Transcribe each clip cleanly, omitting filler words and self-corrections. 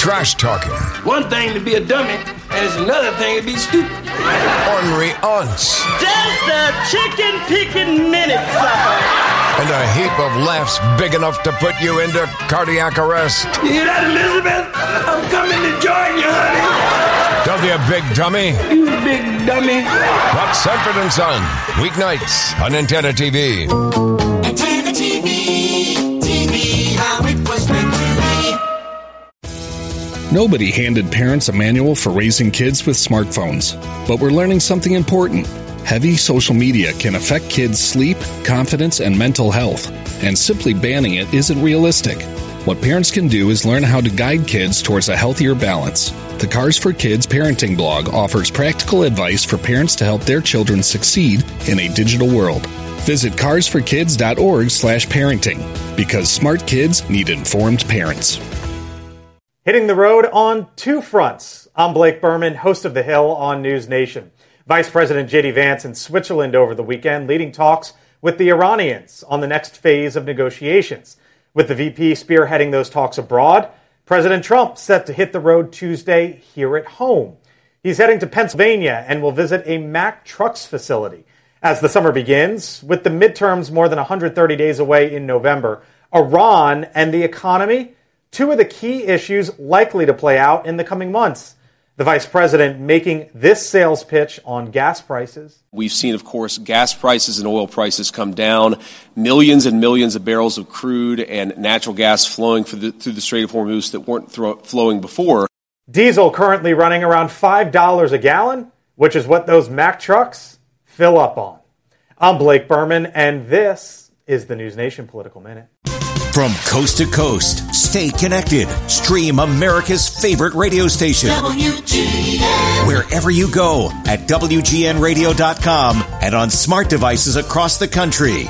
trash talking. One thing to be a dummy, and it's another thing to be stupid. Ornery aunts. Just a chicken picking minute, sucker. And a heap of laughs big enough to put you into cardiac arrest. You hear that, Elizabeth? I'm coming to join you, honey. Don't be a big dummy. You big dummy. Watch Sanford and Son, weeknights on Antenna TV. Antenna TV, TV, how it was meant to be. Nobody handed parents a manual for raising kids with smartphones, but we're learning something important. Heavy social media can affect kids' sleep, confidence, and mental health, and simply banning it isn't realistic. What parents can do is learn how to guide kids towards a healthier balance. The Cars for Kids parenting blog offers practical advice for parents to help their children succeed in a digital world. Visit carsforkids.org/parenting, because smart kids need informed parents. Hitting the road on two fronts. I'm Blake Berman, host of The Hill on News Nation. Vice President J.D. Vance in Switzerland over the weekend, leading talks with the Iranians on the next phase of negotiations. With the VP spearheading those talks abroad, President Trump set to hit the road Tuesday here at home. He's heading to Pennsylvania and will visit a Mack Trucks facility. As the summer begins, with the midterms more than 130 days away in November, Iran and the economy, two of the key issues likely to play out in the coming months. The vice president making this sales pitch on gas prices. We've seen, of course, gas prices and oil prices come down, millions and millions of barrels of crude and natural gas flowing through the Strait of Hormuz that weren't flowing before. Diesel currently running around $5 a gallon, which is what those Mack trucks fill up on. I'm Blake Berman, and this is the News Nation Political Minute. From coast to coast, stay connected. Stream America's favorite radio station. WGN. Wherever you go at WGNradio.com and on smart devices across the country.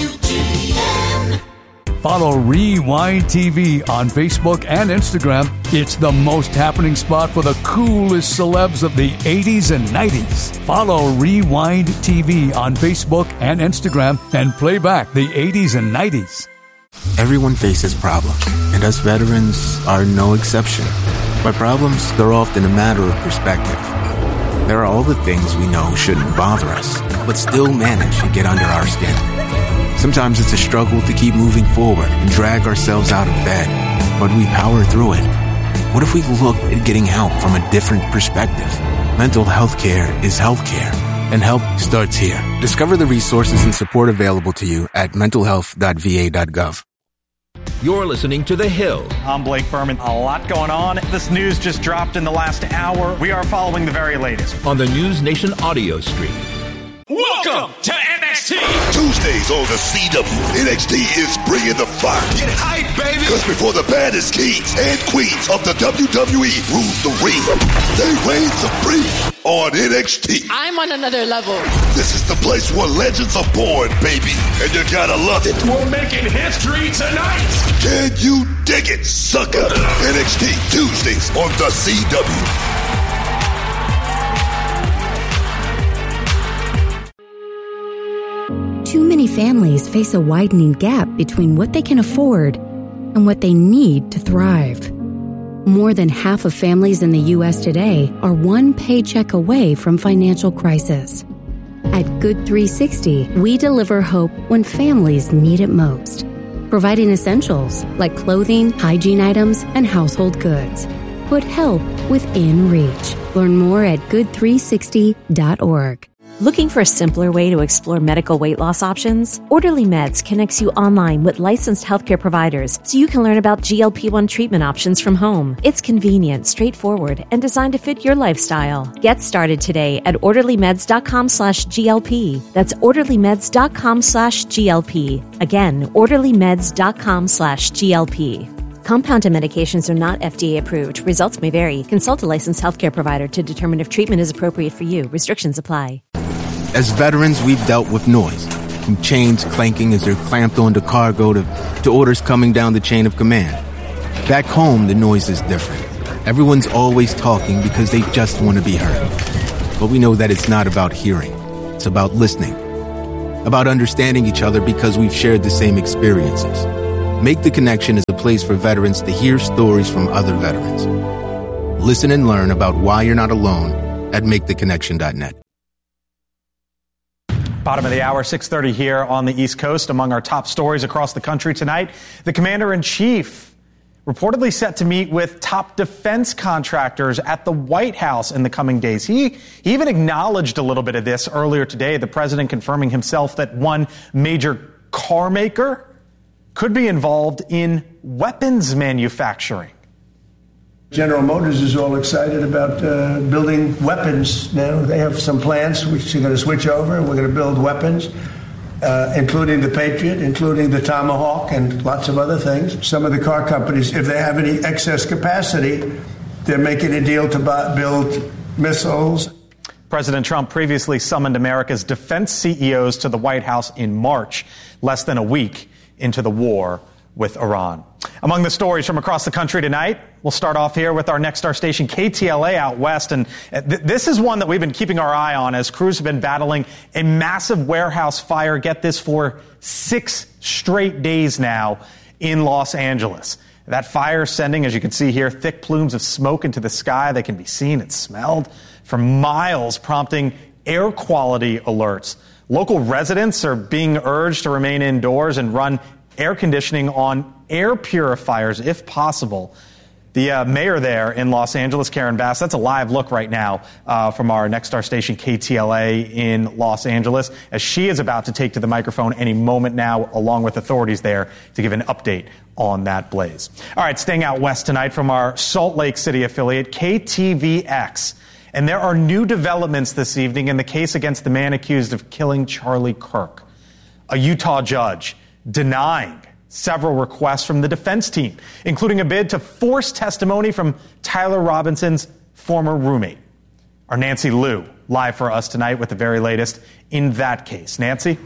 WGN. Follow Rewind TV on Facebook and Instagram. It's the most happening spot for the coolest celebs of the 80s and 90s. Follow Rewind TV on Facebook and Instagram and play back the 80s and 90s. Everyone faces problems, and us veterans are no exception. By problems, they're often a matter of perspective. There are all the things we know shouldn't bother us, but still manage to get under our skin. Sometimes it's a struggle to keep moving forward and drag ourselves out of bed, but we power through it. What if we looked at getting help from a different perspective? Mental health care is health care, and help starts here. Discover the resources and support available to you at mentalhealth.va.gov. You're listening to The Hill. I'm Blake Berman. A lot going on. This news just dropped in the last hour. We are following the very latest on the News Nation audio stream. Welcome to NXT. Tuesdays on the CW. NXT is bringing the fire. Get hype, baby. Because before the baddest kings and queens of the WWE rule the ring, they reign supreme on NXT. I'm on another level. This is the place where legends are born, baby. And you gotta love it. We're making history tonight. Can you dig it, sucker? NXT Tuesdays on the CW. Too many families face a widening gap between what they can afford and what they need to thrive. More than half of families in the U.S. today are one paycheck away from financial crisis. At Good 360, we deliver hope when families need it most, providing essentials like clothing, hygiene items, and household goods. Put help within reach. Learn more at good360.org. Looking for a simpler way to explore medical weight loss options? Orderly Meds connects you online with licensed healthcare providers so you can learn about GLP-1 treatment options from home. It's convenient, straightforward, and designed to fit your lifestyle. Get started today at orderlymeds.com/GLP. That's orderlymeds.com/GLP. Again, orderlymeds.com/GLP. Compounded medications are not FDA approved. Results may vary. Consult a licensed healthcare provider to determine if treatment is appropriate for you. Restrictions apply. As veterans, we've dealt with noise, from chains clanking as they're clamped onto cargo to orders coming down the chain of command. Back home, the noise is different. Everyone's always talking because they just want to be heard. But we know that it's not about hearing. It's about listening. About understanding each other because we've shared the same experiences. Make the Connection is a place for veterans to hear stories from other veterans. Listen and learn about why you're not alone at maketheconnection.net. Bottom of the hour, 6:30 here on the East Coast. Among our top stories across the country tonight, the Commander-in-Chief reportedly set to meet with top defense contractors at the White House in the coming days. He even acknowledged a little bit of this earlier today, the president confirming himself that one major car maker could be involved in weapons manufacturing. General Motors is all excited about building weapons now. They have some plants which are going to switch over, and we're going to build weapons, including the Patriot, including the Tomahawk, and lots of other things. Some of the car companies, if they have any excess capacity, they're making a deal to build missiles. President Trump previously summoned America's defense CEOs to the White House in March, less than a week into the war with Iran. Among the stories from across the country tonight, we'll start off here with our next star station, KTLA out west. And this is one that we've been keeping our eye on as crews have been battling a massive warehouse fire, get this, for 6 straight days now in Los Angeles. That fire sending, as you can see here, thick plumes of smoke into the sky. They can be seen and smelled for miles, prompting air quality alerts. Local residents are being urged to remain indoors and run air conditioning on air purifiers if possible. The mayor there in Los Angeles, Karen Bass, that's a live look right now from our next star station, KTLA in Los Angeles, as she is about to take to the microphone any moment now, along with authorities there, to give an update on that blaze. All right, staying out west tonight from our Salt Lake City affiliate, KTVX. And there are new developments this evening in the case against the man accused of killing Charlie Kirk. A Utah judge denying several requests from the defense team, including a bid to force testimony from Tyler Robinson's former roommate. Our Nancy Liu live for us tonight with the very latest in that case. Nancy?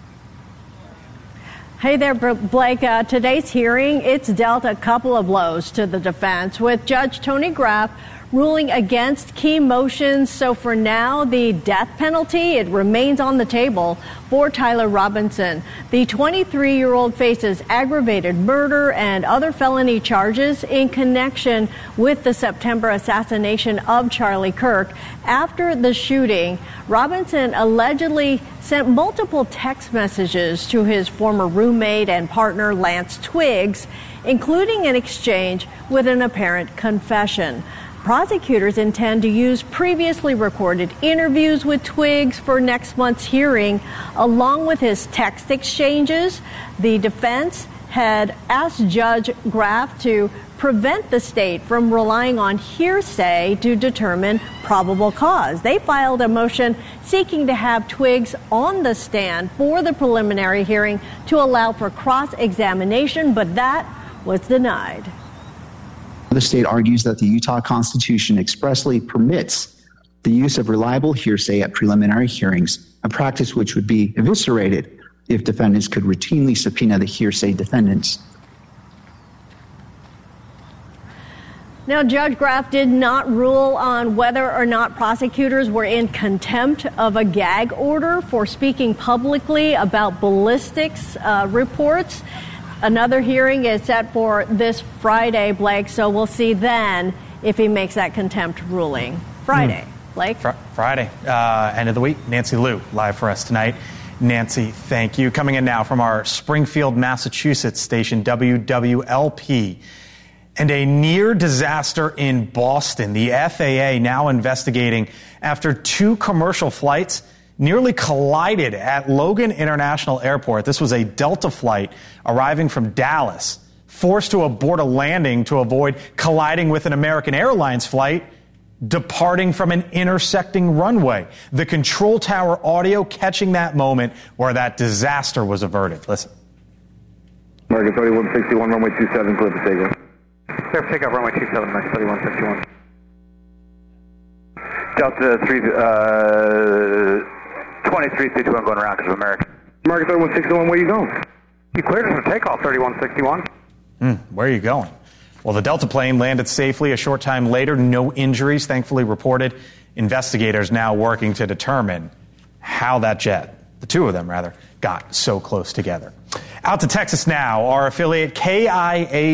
Hey there, Blake. Today's hearing, it's dealt a couple of blows to the defense, with Judge Tony Graff ruling against key motions. So for now, the death penalty, it remains on the table for Tyler Robinson. The 23-year-old faces aggravated murder and other felony charges in connection with the September assassination of Charlie Kirk. After the shooting, Robinson allegedly sent multiple text messages to his former roommate and partner, Lance Twiggs, including an exchange with an apparent confession. Prosecutors intend to use previously recorded interviews with Twiggs for next month's hearing, along with his text exchanges. The defense had asked Judge Graff to prevent the state from relying on hearsay to determine probable cause. They filed a motion seeking to have Twiggs on the stand for the preliminary hearing to allow for cross-examination, but that was denied. The state argues that the Utah Constitution expressly permits the use of reliable hearsay at preliminary hearings, a practice which would be eviscerated if defendants could routinely subpoena the hearsay defendants. Now, Judge Graff did not rule on whether or not prosecutors were in contempt of a gag order for speaking publicly about ballistics reports. Another hearing is set for this Friday, Blake, so we'll see then if he makes that contempt ruling. Friday, Blake? Friday, end of the week. Nancy Liu, live for us tonight. Nancy, thank you. Coming in now from our Springfield, Massachusetts station, WWLP. And a near disaster in Boston. The FAA now investigating after 2 commercial flights nearly collided at Logan International Airport. This was a Delta flight arriving from Dallas, forced to abort a landing to avoid colliding with an American Airlines flight departing from an intersecting runway. The control tower audio catching that moment where that disaster was averted. Listen. American 3161, runway 27, clear for takeoff. Clear for takeoff, runway 27, American 3161. Delta 2332, I'm going around because of American. American 3161, where are you going? You cleared us for takeoff, 3161. Where are you going? Well, the Delta plane landed safely a short time later. No injuries, thankfully, reported. Investigators now working to determine how that jet, the 2 of them rather, got so close together. Out to Texas now. Our affiliate KIA